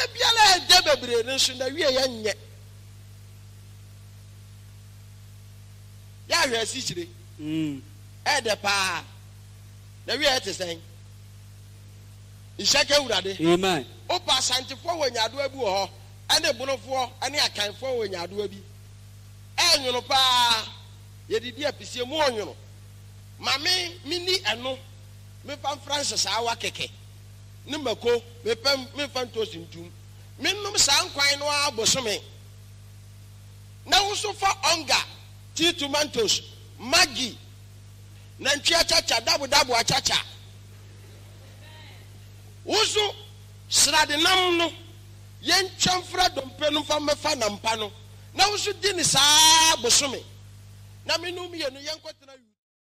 biala de bebre nso na wie ye nye ya hwe si chire de pa na wie te sen ishake urade amen opa santifo wonyado abi wo ho ane bonofo ane akanfo wonyado abi enyono pa ye didi apisie mu onyono mame mini eno me pam Francis awa keke ne mako me pam me fantos ntum mennom san kwan no abosome na wuso fa onga ti tomatoes magi na ntwa chacha dabu achacha wuso srade nam no yen twamfra dompe no fa mefa na mpa no na wuso di ni saa bosome na menum ye no yen kwetena